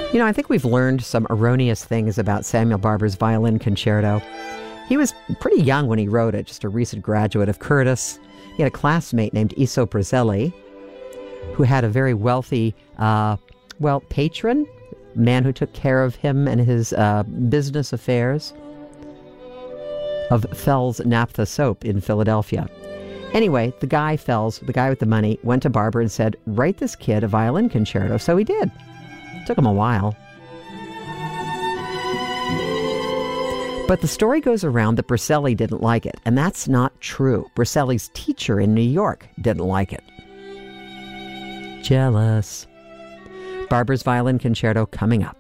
I think we've learned some erroneous things about Samuel Barber's violin concerto. He was pretty young when he wrote it, just a recent graduate of Curtis. He had a classmate named Iso Brizelli, who had a very wealthy, patron, man who took care of him and his business affairs, of Fell's Naphtha Soap in Philadelphia. Anyway, the guy with the money, went to Barber and said, write this kid a violin concerto. So he did. Took him a while. But the story goes around that Brizelli didn't like it, and that's not true. Brizelli's teacher in New York didn't like it. Jealous. Barber's Violin Concerto coming up.